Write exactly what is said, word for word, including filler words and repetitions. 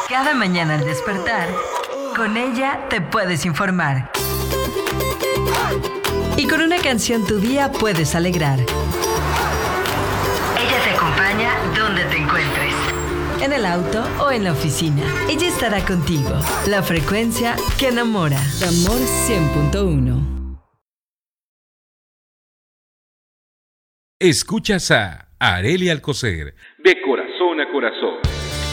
Cada mañana al despertar, con ella te puedes informar. Y con una canción tu día puedes alegrar. Ella te acompaña donde te encuentres. En el auto o en la oficina. Ella estará contigo. La frecuencia que enamora. Amor cien punto uno. Escuchas a Arely Alcocer, de corazón a corazón.